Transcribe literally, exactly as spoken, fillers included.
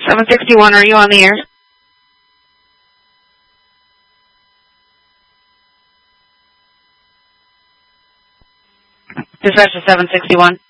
seven sixty-one, are you on the air? Dispatch to seven sixty-one.